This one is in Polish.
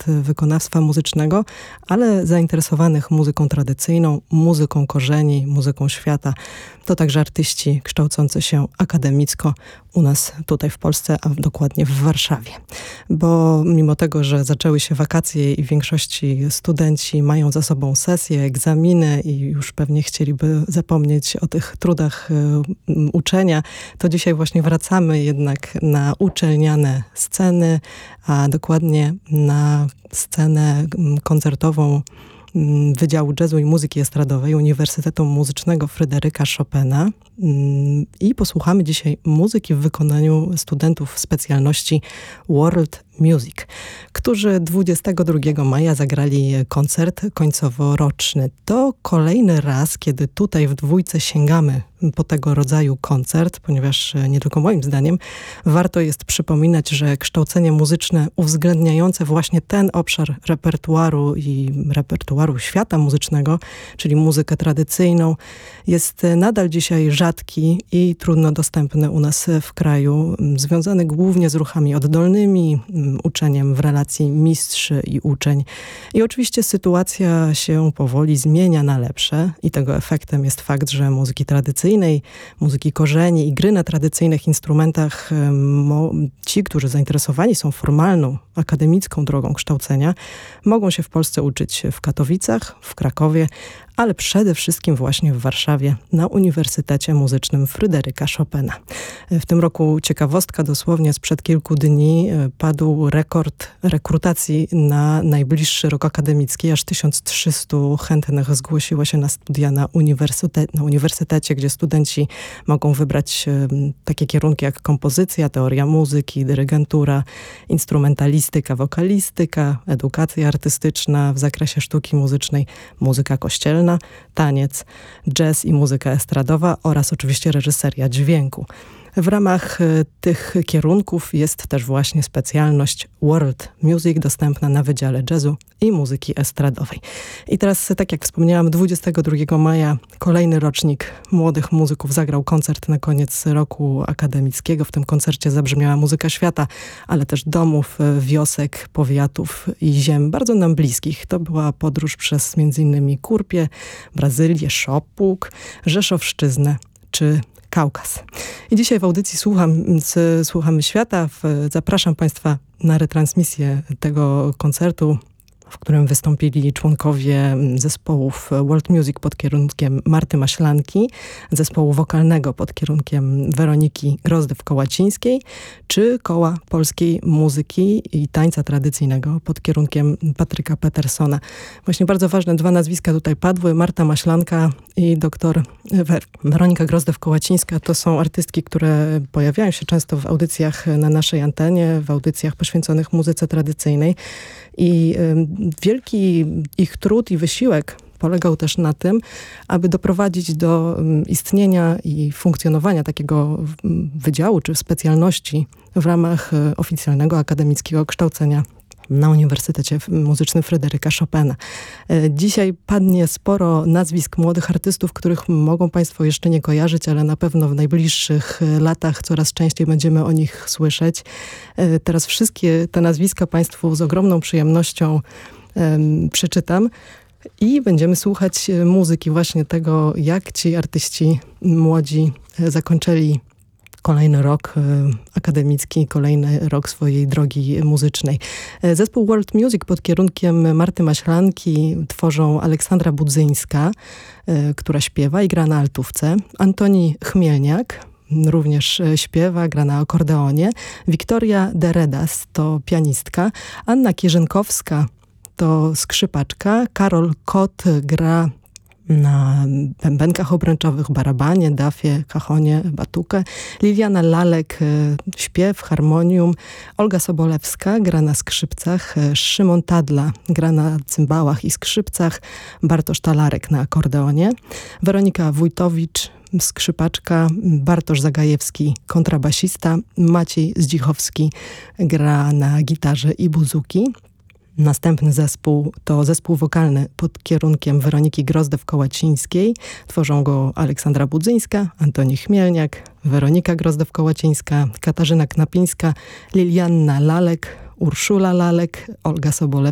wykonawstwa muzycznego, ale zainteresowanych muzyką tradycyjną, muzyką korzeni, muzyką świata. To także artyści kształcący się akademicko u nas tutaj w Polsce, a dokładnie w Warszawie. Bo mimo tego, że zaczęły się wakacje i w większości studenci mają za sobą sesje, egzaminy i już pewnie chcieliby zapomnieć o tych trudach uczenia, to dzisiaj właśnie wracamy jednak na uczelniane sceny, a dokładnie na scenę koncertową Wydziału Jazzu i Muzyki Estradowej Uniwersytetu Muzycznego Fryderyka Chopina i posłuchamy dzisiaj muzyki w wykonaniu studentów specjalności World Music, którzy 22 maja zagrali koncert końcowo-roczny. To kolejny raz, kiedy tutaj w Dwójce sięgamy po tego rodzaju koncert, ponieważ nie tylko moim zdaniem warto jest przypominać, że kształcenie muzyczne uwzględniające właśnie ten obszar repertuaru i repertuaru świata muzycznego, czyli muzykę tradycyjną, jest nadal dzisiaj rzadki i trudno dostępny u nas w kraju, związany głównie z ruchami oddolnymi, uczeniem w relacji mistrz i uczeń. I oczywiście sytuacja się powoli zmienia na lepsze i tego efektem jest fakt, że muzyki tradycyjnej, muzyki korzeni i gry na tradycyjnych instrumentach, ci, którzy zainteresowani są formalną, akademicką drogą kształcenia, mogą się w Polsce uczyć w Katowicach, w Krakowie, ale przede wszystkim właśnie w Warszawie na Uniwersytecie Muzycznym Fryderyka Chopina. W tym roku ciekawostka, dosłownie sprzed kilku dni padł rekord rekrutacji na najbliższy rok akademicki. Aż 1300 chętnych zgłosiło się na studia na uniwersytecie, gdzie studenci mogą wybrać takie kierunki jak kompozycja, teoria muzyki, dyrygentura, instrumentalistyka, wokalistyka, edukacja artystyczna w zakresie sztuki muzycznej, muzyka kościelna, taniec, jazz i muzyka estradowa oraz oczywiście reżyseria dźwięku. W ramach tych kierunków jest też właśnie specjalność World Music dostępna na Wydziale Jazzu i Muzyki Estradowej. I teraz, tak jak wspomniałam, 22 maja kolejny rocznik młodych muzyków zagrał koncert na koniec roku akademickiego. W tym koncercie zabrzmiała muzyka świata, ale też domów, wiosek, powiatów i ziem bardzo nam bliskich. To była podróż przez m.in. Kurpię, Brazylię, Szopuk, Rzeszowszczyznę czy Kaukaz. I dzisiaj w audycji Słuchamy Świata. Zapraszam Państwa na retransmisję tego koncertu, w którym wystąpili członkowie zespołów World Music pod kierunkiem Marty Maślanki, zespołu wokalnego pod kierunkiem Weroniki Grozdew-Kołacińskiej, czy koła polskiej muzyki i tańca tradycyjnego pod kierunkiem Patryka Petersona. Właśnie bardzo ważne dwa nazwiska tutaj padły. Marta Maślanka i doktor Weronika Grozdew-Kołacińska. To są artystki, które pojawiają się często w audycjach na naszej antenie, w audycjach poświęconych muzyce tradycyjnej. I wielki ich trud i wysiłek polegał też na tym, aby doprowadzić do istnienia i funkcjonowania takiego wydziału czy specjalności w ramach oficjalnego akademickiego kształcenia na Uniwersytecie Muzycznym Fryderyka Chopina. Dzisiaj padnie sporo nazwisk młodych artystów, których mogą Państwo jeszcze nie kojarzyć, ale na pewno w najbliższych latach coraz częściej będziemy o nich słyszeć. Teraz wszystkie te nazwiska Państwu z ogromną przyjemnością przeczytam i będziemy słuchać muzyki właśnie tego, jak ci artyści młodzi zakończyli kolejny rok akademicki, kolejny rok swojej drogi muzycznej. Zespół World Music pod kierunkiem Marty Maślanki tworzą Aleksandra Budzyńska, która śpiewa i gra na altówce, Antoni Chmielniak, również śpiewa, gra na akordeonie, Wiktoria Deredas to pianistka, Anna Kierzynkowska to skrzypaczka, Karol Kot gra na bębenkach obręczowych, barabanie, dafie, kachonie, batukę. Liliana Lalek, śpiew, harmonium. Olga Sobolewska gra na skrzypcach. Szymon Tadla gra na cymbałach i skrzypcach. Bartosz Talarek na akordeonie. Weronika Wójtowicz, skrzypaczka. Bartosz Zagajewski, kontrabasista. Maciej Zdzichowski gra na gitarze i buzuki. Następny zespół to zespół wokalny pod kierunkiem Weroniki Grozdew-Kołacińskiej. Tworzą go Aleksandra Budzyńska, Antoni Chmielniak, Weronika Grozdew-Kołacińska, Katarzyna Knapińska, Lilianna Lalek, Urszula Lalek, Olga